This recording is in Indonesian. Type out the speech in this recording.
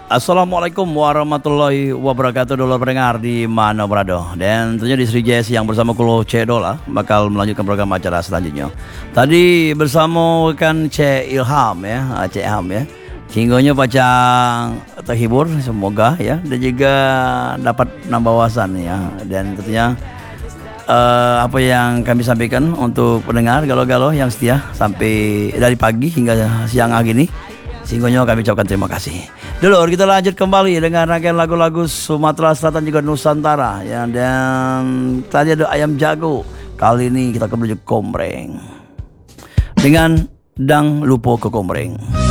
Assalamualaikum warahmatullahi wabarakatuh, dulur pendengar di mana berada. Dan tentunya di Sri Jesi yang bersama Kulo Cedola bakal melanjutkan program acara selanjutnya. Tadi bersama kan Cek Ilham ya, Cek Ilham ya. Singgonya pacang terhibur semoga ya, dan juga dapat nambah wawasan ya. Dan tentunya apa yang kami sampaikan untuk pendengar galau-galau yang setia sampai dari pagi hingga siang hari ini, singgonya kami ucapkan terima kasih. Dulu kita lanjut kembali dengan rangkaian lagu-lagu Sumatera Selatan juga Nusantara ya. Dan tadi ada Ayam Jago, kali ini kita akan menuju Komreng dengan Dang Lupo ke Komreng.